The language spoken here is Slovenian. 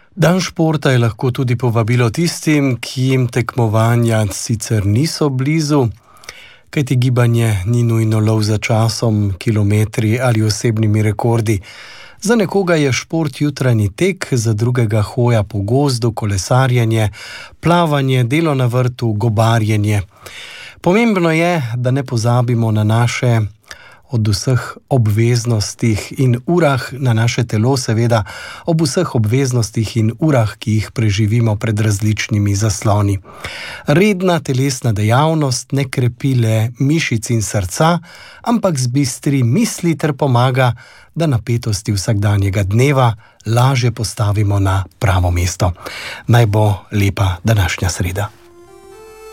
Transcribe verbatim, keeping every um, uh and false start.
Dan športa je lahko tudi povabilo tistim, ki jim tekmovanja sicer niso blizu, kajti gibanje ni nujno lov za časom, kilometri ali osebnimi rekordi. Za nekoga je šport jutranji tek, za drugega hoja po gozdu, kolesarjenje, plavanje, delo na vrtu, gobarjenje. Pomembno je, da ne pozabimo na naše od vseh obveznostih in urah, na naše telo seveda, ob vseh obveznostih in urah, ki jih preživimo pred različnimi zasloni. Redna telesna dejavnost ne krepi le mišic in srca, ampak zbistri misli ter pomaga, da napetosti vsakdanjega dneva lažje postavimo na pravo mesto. Naj bo lepa današnja sreda.